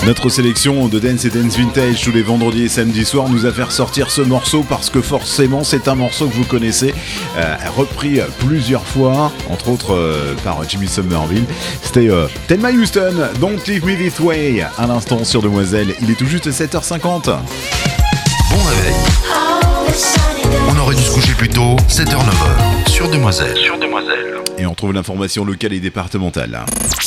Notre sélection de Dance et Dance Vintage tous les vendredis et samedis soirs nous a fait ressortir ce morceau parce que forcément c'est un morceau que vous connaissez, repris plusieurs fois, entre autres par Jimmy Somerville. C'était Thelma Houston, Don't Leave Me This Way, à l'instant sur Demoiselle. Il est tout juste 7h50. Bon réveil. On aurait dû se coucher plus tôt, 7h-9h, sur Demoiselle. Et on trouve l'information locale et départementale.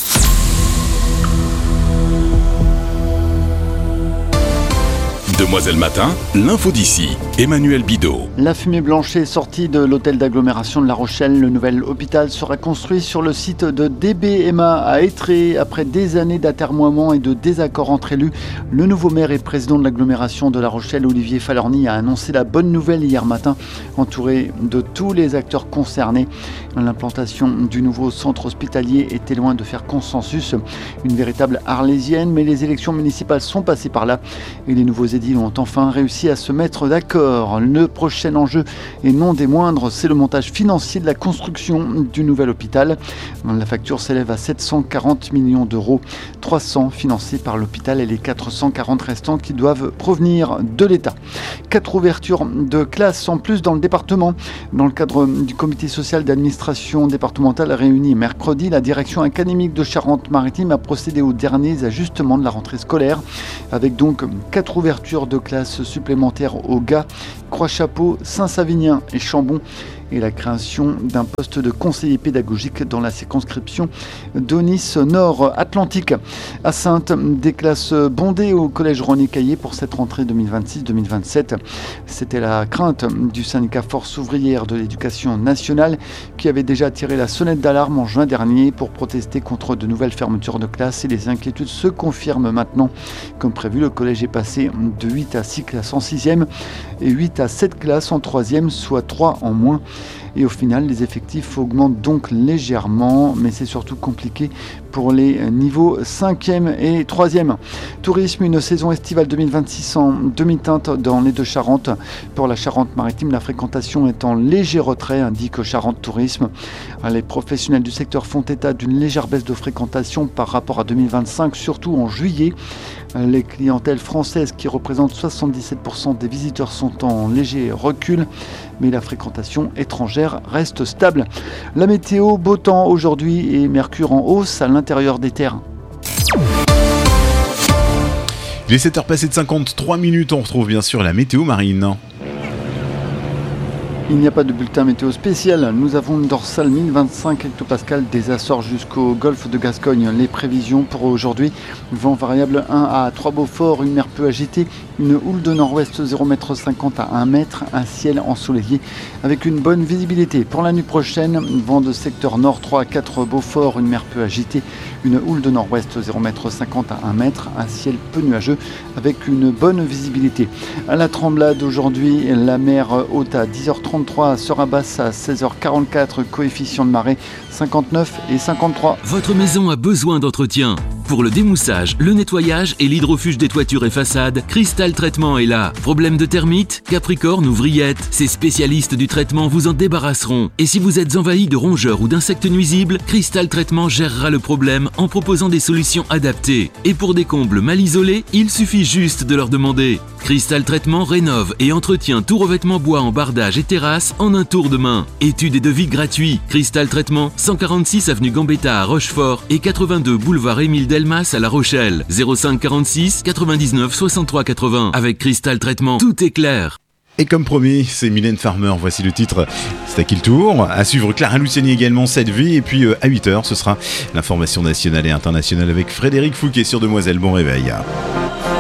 Demoiselle Matin, l'info d'ici, Emmanuel Bidot. La fumée blanche est sortie de l'hôtel d'agglomération de La Rochelle. Le nouvel hôpital sera construit sur le site de DBMA à Étré. Après des années d'atermoiements et de désaccords entre élus, le nouveau maire et président de l'agglomération de La Rochelle, Olivier Falorni, a annoncé la bonne nouvelle hier matin, entouré de tous les acteurs concernés. L'implantation du nouveau centre hospitalier était loin de faire consensus, une véritable arlésienne, mais les élections municipales sont passées par là et les nouveaux édits ont enfin réussi à se mettre d'accord. Le prochain enjeu, et non des moindres, c'est le montage financier de la construction du nouvel hôpital. La facture s'élève à 740 millions d'euros, 300 financés par l'hôpital et les 440 restants qui doivent provenir de l'État. 4 ouvertures de classes en plus dans le département. Dans le cadre du comité social d'administration départementale réuni mercredi, la direction académique de Charente-Maritime a procédé aux derniers ajustements de la rentrée scolaire, avec donc 4 ouvertures de classes supplémentaires au Gap, Croix-Chapeau, Saint-Savinien et Chambon, et la création d'un poste de conseiller pédagogique dans la circonscription d'Aunis Nord-Atlantique. À Saintes, des classes bondées au collège René Caillé pour cette rentrée 2026-2027. C'était la crainte du syndicat Force ouvrière de l'éducation nationale qui avait déjà tiré la sonnette d'alarme en juin dernier pour protester contre de nouvelles fermetures de classes, et les inquiétudes se confirment maintenant. Comme prévu, le collège est passé de 8 à 6 classes en 6e et 8 à 7 classes en 3e, soit 3 en moins. Et au final, les effectifs augmentent donc légèrement, mais c'est surtout compliqué pour les niveaux 5e et 3e. Tourisme, une saison estivale 2026 en demi-teinte dans les deux Charentes. Pour la Charente-Maritime, la fréquentation est en léger retrait, indique Charente Tourisme. Les professionnels du secteur font état d'une légère baisse de fréquentation par rapport à 2025, surtout en juillet. Les clientèles françaises, qui représentent 77% des visiteurs, sont en léger recul, mais la fréquentation étrangère reste stable. La météo, beau temps aujourd'hui et mercure en hausse à l'intérieur des terres. Il est 7h passé de 53 minutes, on retrouve bien sûr la météo marine. Il n'y a pas de bulletin météo spécial. Nous avons une dorsale 1025 hectopascales des Açores jusqu'au golfe de Gascogne. Les prévisions pour aujourd'hui: vent variable 1 à 3 Beaufort, une mer peu agitée, une houle de nord-ouest 0,50 m à 1 m, un ciel ensoleillé avec une bonne visibilité. Pour la nuit prochaine, vent de secteur nord 3 à 4 Beaufort, une mer peu agitée, une houle de nord-ouest 0,50 m à 1 m, un ciel peu nuageux avec une bonne visibilité. À la Tremblade aujourd'hui, la mer haute à 10h33 sera basse à 16h44, coefficient de marée 59 et 53. Votre maison a besoin d'entretien. Pour le démoussage, le nettoyage et l'hydrofuge des toitures et façades, Cristal Traitement est là. Problème de termites, capricorne ou vrillettes, ces spécialistes du traitement vous en débarrasseront. Et si vous êtes envahi de rongeurs ou d'insectes nuisibles, Cristal Traitement gérera le problème en proposant des solutions adaptées. Et pour des combles mal isolés, il suffit juste de leur demander. Cristal Traitement rénove et entretient tout revêtement bois en bardage et terrasse en un tour de main. Études et devis gratuits. Cristal Traitement, 146 avenue Gambetta à Rochefort et 82 boulevard Émile Delmas à La Rochelle. 05 46 99 63 80. Avec Cristal Traitement, tout est clair. Et comme promis, c'est Mylène Farmer, voici le titre, c'est à qui le tour. À suivre Clara Luciani également, Cette vie, et puis à 8h, ce sera l'information nationale et internationale avec Frédéric Fouquet sur Demoiselle. Bon réveil.